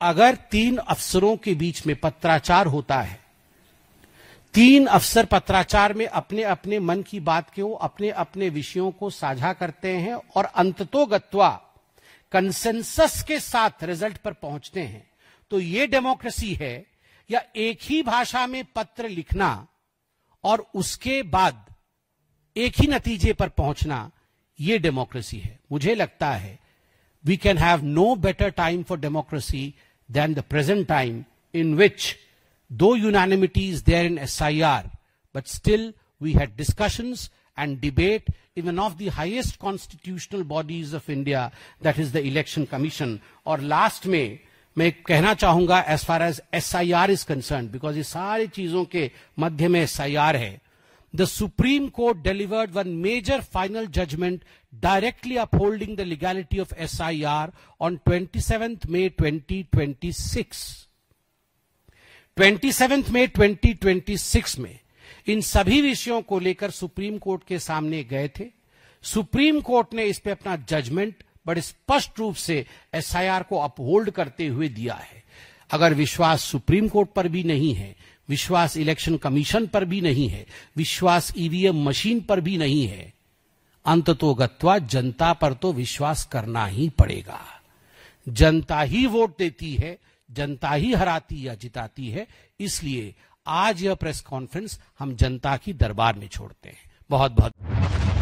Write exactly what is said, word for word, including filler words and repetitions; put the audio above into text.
अगर तीन अफसरों के बीच में पत्राचार होता है, तीन अफसर पत्राचार में अपने अपने मन की बात को, अपने अपने विषयों को साझा करते हैं और अंततोगत्वा कंसेंसस के साथ रिजल्ट पर पहुंचते हैं, तो ये डेमोक्रेसी है? या एक ही भाषा में पत्र लिखना और उसके बाद एक ही नतीजे पर पहुंचना, ये डेमोक्रेसी है? मुझे लगता है we can have no better time for democracy than the present time, in which though unanimity is there in S I R, but still we had discussions and debate in one of the highest constitutional bodies of India, that is the Election Commission. और last में मैं कहना चाहूंगा as far as S I R is concerned, because ये सारी चीजों के मध्य में S I R है, the Supreme Court delivered one major final judgment directly upholding the legality of S I R on twenty-seventh May twenty twenty-six. twenty-seventh May twenty twenty-six में इन सभी विषयों को लेकर सुप्रीम कोर्ट के सामने गए थे। सुप्रीम कोर्ट ने इस पे अपना जजमेंट बड़े स्पष्ट रूप से एस आई आर को अपहोल्ड करते हुए दिया है। अगर विश्वास सुप्रीम कोर्ट पर भी नहीं है, विश्वास इलेक्शन कमीशन पर भी नहीं है, विश्वास ईवीएम मशीन पर भी नहीं है, अंततोगत्वा जनता पर तो विश्वास करना ही पड़ेगा। जनता ही वोट देती है, जनता ही हराती या जिताती है। इसलिए आज यह प्रेस कॉन्फ्रेंस हम जनता की दरबार में छोड़ते हैं। बहुत बहुत